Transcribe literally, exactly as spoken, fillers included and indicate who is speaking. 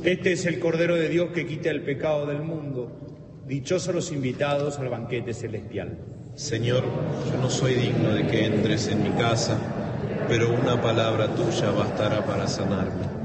Speaker 1: Este es el Cordero de Dios que quita el pecado del mundo. Dichosos los invitados al banquete celestial.
Speaker 2: Señor, yo no soy digno de que entres en mi casa, pero una palabra tuya bastará para sanarme.